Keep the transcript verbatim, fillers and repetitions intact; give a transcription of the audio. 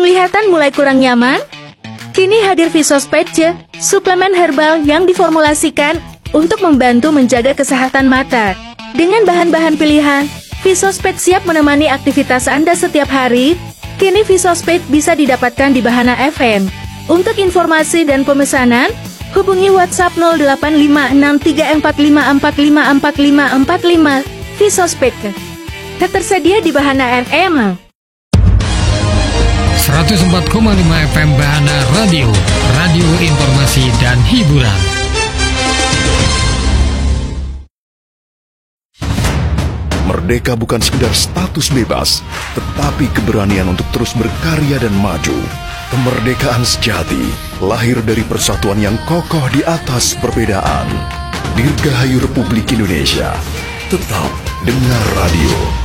Penglihatan mulai kurang nyaman? Kini hadir Visosped, suplemen herbal yang diformulasikan untuk membantu menjaga kesehatan mata. Dengan bahan-bahan pilihan, Visosped siap menemani aktivitas Anda setiap hari. Kini Visosped bisa didapatkan di Bahana F M. Untuk informasi dan pemesanan, hubungi WhatsApp nol delapan lima enam tiga empat lima empat lima empat lima empat lima. Visosped tersedia di Bahana F M. seratus empat koma lima F M Bahana Radio, radio informasi dan hiburan. Merdeka bukan sekedar status bebas, tetapi keberanian untuk terus berkarya dan maju. Kemerdekaan sejati lahir dari persatuan yang kokoh di atas perbedaan. Dirgahayu Republik Indonesia. Tetap dengar radio.